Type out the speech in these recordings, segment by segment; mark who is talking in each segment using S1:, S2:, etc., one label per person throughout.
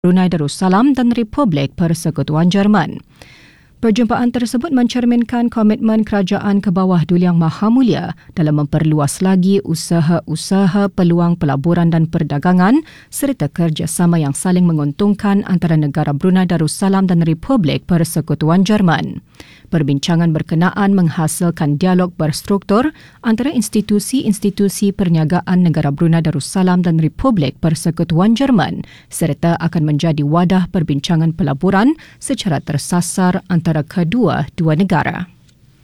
S1: Brunei Darussalam dan Republik Persekutuan Jerman. Perjumpaan tersebut mencerminkan komitmen Kerajaan Kebawah Duli Yang Maha Mulia dalam memperluas lagi usaha-usaha peluang pelaburan dan perdagangan serta kerjasama yang saling menguntungkan antara negara Brunei Darussalam dan Republik Persekutuan Jerman. Perbincangan berkenaan menghasilkan dialog berstruktur antara institusi-institusi perniagaan negara Brunei Darussalam dan Republik Persekutuan Jerman serta akan menjadi wadah perbincangan pelaburan secara tersasar antara kedua-dua negara.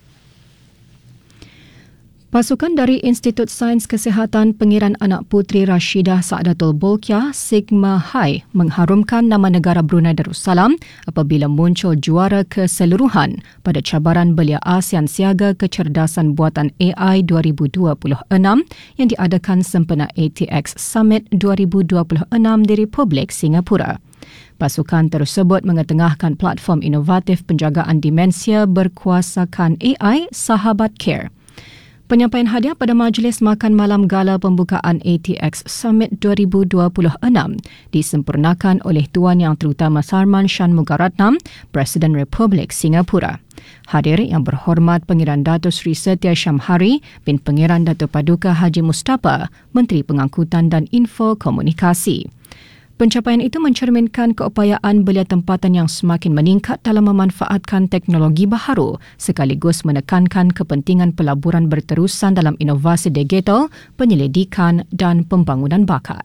S1: Pasukan dari Institut Sains Kesihatan Pengiran Anak Puteri Rashidah Saadatul Bolkiah Sigma High mengharumkan nama negara Brunei Darussalam apabila muncul juara keseluruhan pada cabaran belia ASEAN Siaga Kecerdasan Buatan AI 2026 yang diadakan sempena ATX Summit 2026 di Republik Singapura. Pasukan tersebut mengetengahkan platform inovatif penjagaan demensia berkuasakan AI Sahabat Care. Penyampaian hadiah pada majlis makan malam gala pembukaan ATX Summit 2026 disempurnakan oleh Tuan Yang Terutama Sarman Shanmugaratnam, Presiden Republik Singapura. Hadir yang berhormat Pengiran Dato' Sri Setia Shamhari bin Pengiran Dato' Paduka Haji Mustafa, Menteri Pengangkutan dan Info Komunikasi. Pencapaian itu mencerminkan keupayaan belia tempatan yang semakin meningkat dalam memanfaatkan teknologi baharu sekaligus menekankan kepentingan pelaburan berterusan dalam inovasi digital, penyelidikan dan pembangunan bakat.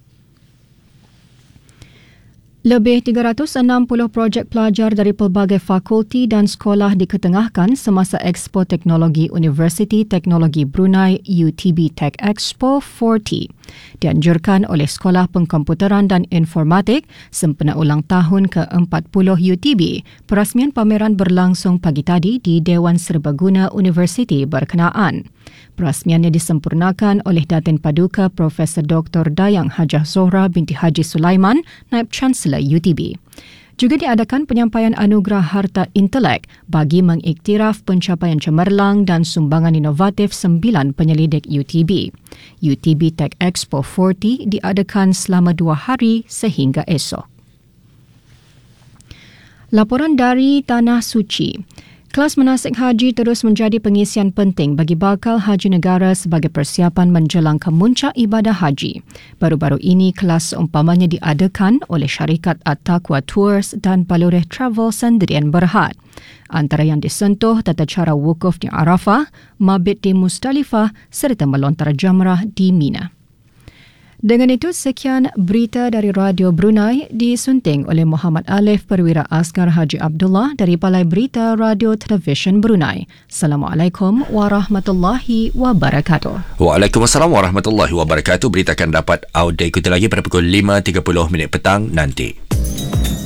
S1: Lebih 360 projek pelajar dari pelbagai fakulti dan sekolah diketengahkan semasa Expo Teknologi Universiti Teknologi Brunei UTB Tech Expo 40. Dianjurkan oleh Sekolah Pengkomputeran dan Informatik sempena ulang tahun ke-40 UTB, perasmian pameran berlangsung pagi tadi di Dewan Serbaguna Universiti berkenaan. Perasmiannya disempurnakan oleh Datin Paduka Profesor Dr. Dayang Hajah Zohra binti Haji Sulaiman, Naib Chancellor UTB. Juga diadakan penyampaian anugerah harta intelek bagi mengiktiraf pencapaian cemerlang dan sumbangan inovatif 9 penyelidik UTB. UTB Tech Expo 40 diadakan selama 2 hari sehingga esok. Laporan dari Tanah Suci. Kelas manasik haji terus menjadi pengisian penting bagi bakal haji negara sebagai persiapan menjelang kemuncak ibadah haji. Baru-baru ini kelas seumpamanya diadakan oleh syarikat At-Taqwa Tours dan Balureh Travel Sendirian Berhad. Antara yang disentuh tata cara wukuf di Arafah, mabit di Musdalifah serta melontar jamrah di Mina. Dengan itu, sekian berita dari Radio Brunei disunting oleh Muhammad Alif Perwira Asgar Haji Abdullah dari Balai Berita Radio Televisyen Brunei. Assalamualaikum warahmatullahi wabarakatuh.
S2: Waalaikumsalam warahmatullahi wabarakatuh. Berita akan dapat ikuti lagi pada pukul 5.30 petang nanti.